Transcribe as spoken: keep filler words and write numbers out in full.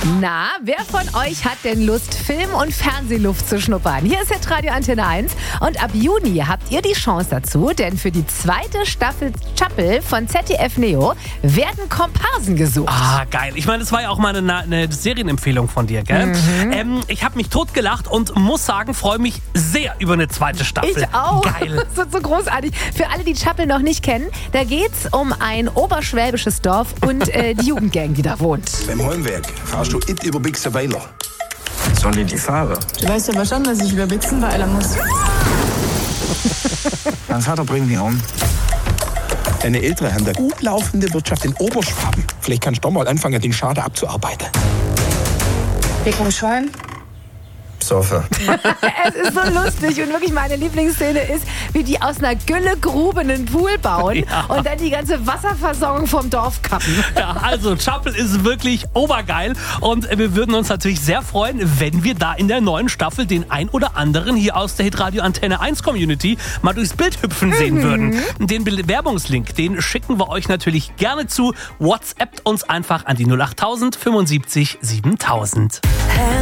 Na, wer von euch hat denn Lust, Film- und Fernsehluft zu schnuppern? Hier ist jetzt Radio Antenne eins und ab Juni habt ihr die Chance dazu, denn für die zweite Staffel Chappel von Z D F Neo werden Komparsen gesucht. Ah, geil. Ich meine, das war ja auch mal eine, eine Serienempfehlung von dir, gell? Mhm. Ähm, ich habe mich totgelacht und muss sagen, freue mich sehr über eine zweite Staffel. Ich auch. Geil. Das wird so großartig. Für alle, die Chappel noch nicht kennen, da geht's um ein oberschwäbisches Dorf und äh, die Jugendgang, die da wohnt. Beim Heimweg fahrst du nicht über Bixenweiler. Soll ich die fahren? Du weißt aber schon, dass ich über Bixenweiler muss. Mein Vater bringt mich um. Deine Eltern haben eine gut laufende Wirtschaft in Oberschwaben. Vielleicht kannst du doch mal anfangen, den Schaden abzuarbeiten. Weg vom Schwein. Sofa. Es ist so lustig und wirklich meine Lieblingsszene ist, wie die aus einer Güllegrube einen Pool bauen Ja. und dann die ganze Wasserversorgung vom Dorf kappen. Ja, also Chappel ist wirklich obergeil und wir würden uns natürlich sehr freuen, wenn wir da in der neuen Staffel den ein oder anderen hier aus der Hitradio Antenne eins Community mal durchs Bild hüpfen sehen würden. Den Bewerbungslink, den schicken wir euch natürlich gerne zu. WhatsAppt uns einfach an die null acht tausend fünfundsiebzig siebentausend.